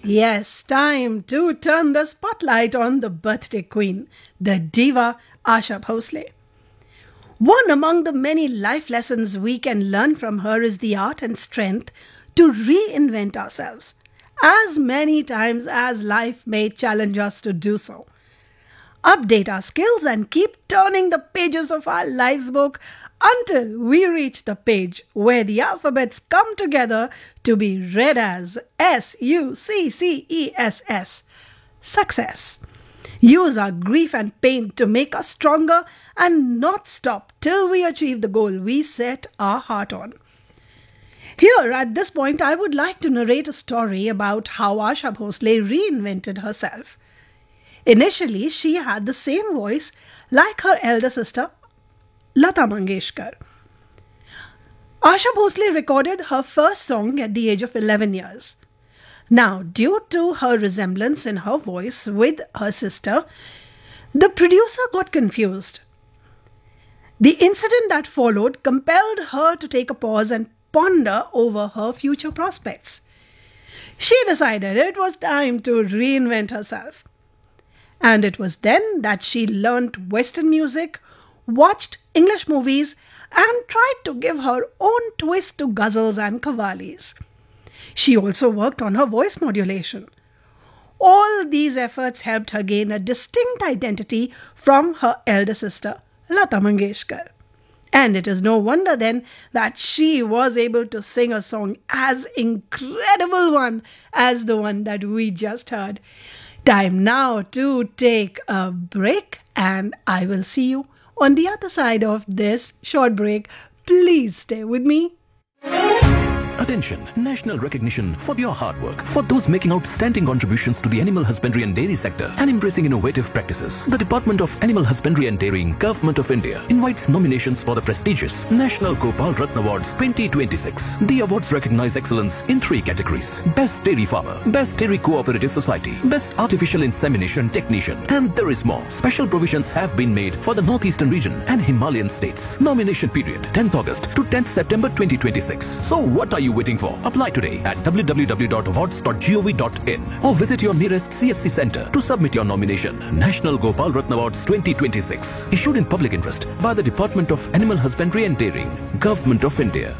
Yes, time to turn the spotlight on the birthday queen, the diva Asha Bhosle. One among the many life lessons we can learn from her is the art and strength to reinvent ourselves, as many times as life may challenge us to do so. Update our skills and keep turning the pages of our life's book until we reach the page where the alphabets come together to be read as SUCCESS. Success. Use our grief and pain to make us stronger and not stop till we achieve the goal we set our heart on. Here, at this point, I would like to narrate a story about how Asha Bhosle reinvented herself. Initially, she had the same voice like her elder sister, Lata Mangeshkar. Asha Bhosle recorded her first song at the age of 11 years. Now, due to her resemblance in her voice with her sister, the producer got confused. The incident that followed compelled her to take a pause and ponder over her future prospects. She decided it was time to reinvent herself. And it was then that she learnt Western music, watched English movies, and tried to give her own twist to ghazals and qawwalis. She also worked on her voice modulation. All these efforts helped her gain a distinct identity from her elder sister, Lata Mangeshkar. And it is no wonder then that she was able to sing a song as incredible one as the one that we just heard. Time now to take a break, and I will see you on the other side of this short break. Please stay with me. Attention, national recognition for your hard work, for those making outstanding contributions to the animal husbandry and dairy sector and embracing innovative practices. The Department of Animal Husbandry and Dairying, Government of India invites nominations for the prestigious National Gopal Ratna Awards 2026. The awards recognize excellence in 3 categories: Best Dairy Farmer, Best Dairy Cooperative Society, Best Artificial Insemination Technician, and there is more. Special provisions have been made for the Northeastern region and Himalayan states. Nomination period 10th August to 10th September 2026. So what are you waiting for? Apply today at www.awards.gov.in or visit your nearest CSC center to submit your nomination. National Gopal Ratna Awards 2026. Issued in public interest by the Department of Animal Husbandry and Dairying, Government of India.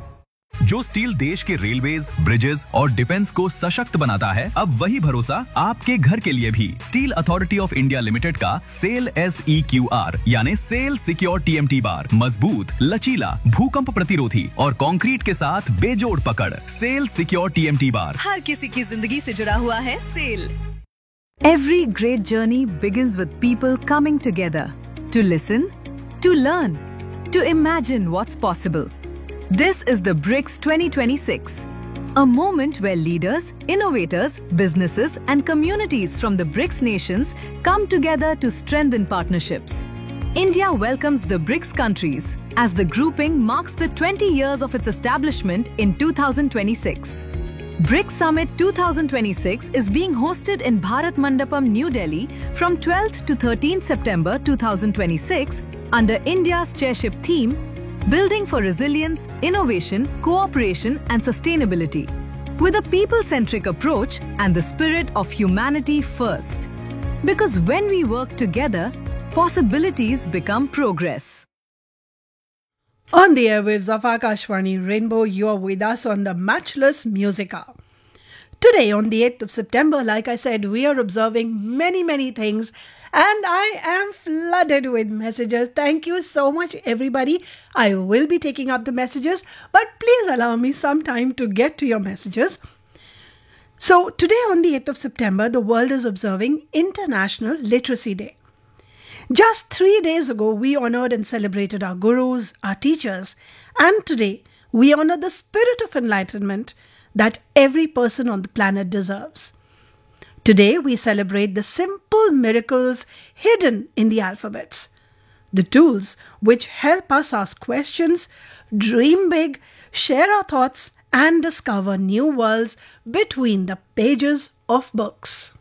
जो steel देश के railways, bridges और defence को सशक्त बनाता है, अब वही भरोसा आपके घर के लिए भी। Steel authority of India limited का सेल SEQR यानी सेल सिक्योर TMT बार मजबूत, लचीला, भूकंप प्रतिरोधी और कंक्रीट के साथ बेजोड़ पकड़। सेल सिक्योर TMT बार हर किसी की जिंदगी से जुड़ा हुआ है cell. Every great journey begins with people coming together to listen, to learn, to imagine what's possible. This is the BRICS 2026, a moment where leaders, innovators, businesses and communities from the BRICS nations come together to strengthen partnerships. India welcomes the BRICS countries as the grouping marks the 20 years of its establishment in 2026. BRICS Summit 2026 is being hosted in Bharat Mandapam, New Delhi from 12th to 13th September 2026 under India's chairship theme Building for Resilience, Innovation, Cooperation and Sustainability, with a people-centric approach and the spirit of humanity first. Because when we work together, possibilities become progress. On the airwaves of Akashvani Rainbow, you are with us on the Matchless Music Hour. Today, on the 8th of September, like I said, we are observing many things, and I am flooded with messages. Thank you so much, everybody. I will be taking up the messages, but please allow me some time to get to your messages. So, today, on the 8th of September, the world is observing International Literacy Day. Just 3 days ago, we honored and celebrated our gurus, our teachers, and today, we honor the spirit of enlightenment that every person on the planet deserves. Today, we celebrate the simple miracles hidden in the alphabets, the tools which help us ask questions, dream big, share our thoughts, and discover new worlds between the pages of books.